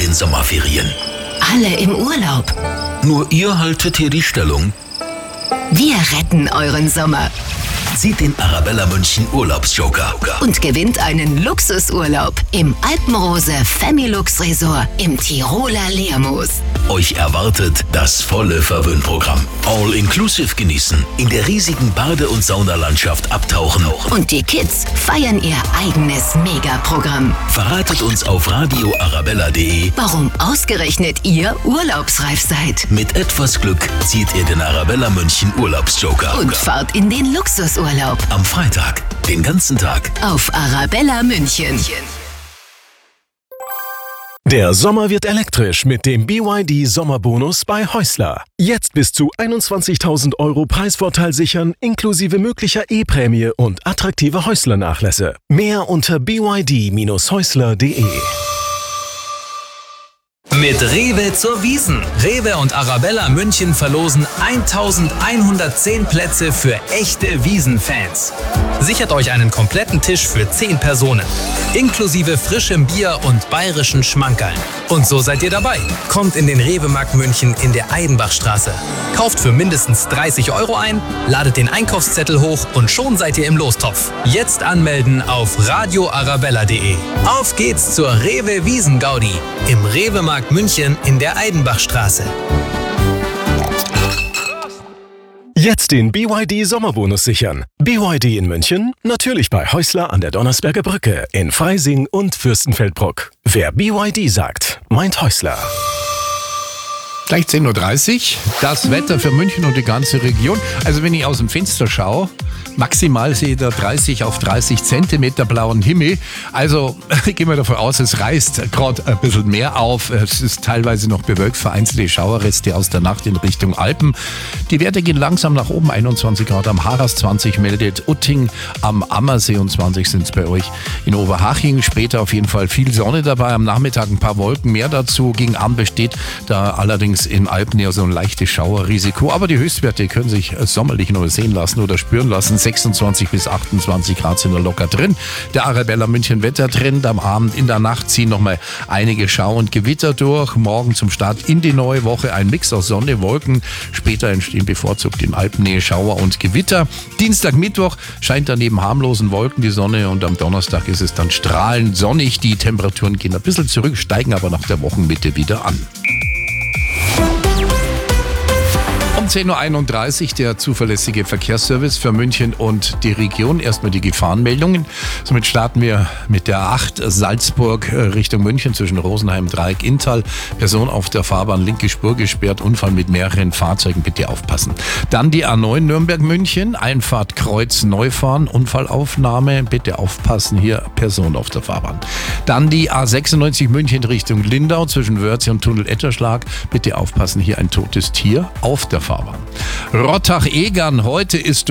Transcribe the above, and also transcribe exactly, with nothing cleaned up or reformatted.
den Sommerferien. Alle im Urlaub. Nur ihr haltet hier die Stellung. Wir retten euren Sommer. Zieht den Arabella München Urlaubsjoker Und gewinnt einen Luxusurlaub im Alpenrose Familux Resort im Tiroler Leermoos. Euch erwartet das volle Verwöhnprogramm. All-inclusive genießen, in der riesigen Bade- und Saunalandschaft abtauchen. Und die Kids feiern ihr eigenes Megaprogramm. Verratet uns auf radio arabella punkt de. Warum ausgerechnet ihr urlaubsreif seid. Mit etwas Glück zieht ihr den Arabella München Urlaubsjoker. Und fahrt in den Luxusurlaub. Am Freitag, den ganzen Tag. Auf Arabella München. Der Sommer wird elektrisch mit dem B Y D Sommerbonus bei Häusler. Jetzt bis zu einundzwanzigtausend Euro Preisvorteil sichern, inklusive möglicher E-Prämie und attraktive Häusler-Nachlässe. Mehr unter b y d Bindestrich häusler punkt de. Mit Rewe zur Wiesn. Rewe und Arabella München verlosen eintausendeinhundertzehn Plätze für echte Wiesn-Fans. Sichert euch einen kompletten Tisch für zehn Personen, inklusive frischem Bier und bayerischen Schmankerln. Und so seid ihr dabei. Kommt in den Rewe-Markt München in der Eidenbachstraße. Kauft für mindestens dreißig Euro ein, ladet den Einkaufszettel hoch und schon seid ihr im Lostopf. Jetzt anmelden auf radio arabella punkt de. Auf geht's zur Rewe Wiesn-Gaudi im Rewe-Markt München in der Eidenbachstraße. Jetzt den B Y D Sommerbonus sichern. B Y D in München? Natürlich bei Häusler an der Donnersberger Brücke, in Freising und Fürstenfeldbruck. Wer B Y D sagt, meint Häusler. Gleich zehn Uhr dreißig, das Wetter für München und die ganze Region. Also wenn ich aus dem Fenster schaue, maximal sehe ich da dreißig auf dreißig Zentimeter blauen Himmel. Also gehen wir davon aus, es reißt gerade ein bisschen mehr auf. Es ist teilweise noch bewölkt, vereinzelte Schauerreste aus der Nacht in Richtung Alpen. Die Werte gehen langsam nach oben, einundzwanzig Grad am Harras, zwanzig meldet Utting, am Ammersee und zwanzig sind es bei euch in Oberhaching. Später auf jeden Fall viel Sonne dabei, am Nachmittag ein paar Wolken mehr dazu. Gegen Abend besteht da allerdings in Alpen ja so ein leichtes Schauerrisiko. Aber die Höchstwerte können sich sommerlich noch sehen lassen oder spüren lassen. sechsundzwanzig bis achtundzwanzig Grad sind da locker drin. Der Arabella München Wettertrend am Abend, in der Nacht ziehen nochmal einige Schau- und Gewitter durch. Morgen zum Start in die neue Woche ein Mix aus Sonne, Wolken. Später entstehen bevorzugt in Alpennähe Schauer und Gewitter. Dienstag, Mittwoch scheint daneben harmlosen Wolken die Sonne und am Donnerstag ist es dann strahlend sonnig. Die Temperaturen gehen ein bisschen zurück, steigen aber nach der Wochenmitte wieder an. Um zehn Uhr einunddreißig der zuverlässige Verkehrsservice für München und die Region. Erstmal die Gefahrenmeldungen. Somit starten wir mit der acht Salzburg Richtung München zwischen Rosenheim, Dreieck, Inntal. Person auf der Fahrbahn, linke Spur gesperrt, Unfall mit mehreren Fahrzeugen, bitte aufpassen. Dann die A neun Nürnberg-München, Einfahrt Kreuz Neufahren, Unfallaufnahme, bitte aufpassen, hier Person auf der Fahrbahn. Dann die A sechsundneunzig München Richtung Lindau zwischen Wörths und Tunnel Etterschlag, bitte aufpassen, hier ein totes Tier auf der Fahrbahn. Rottach-Egern, heute ist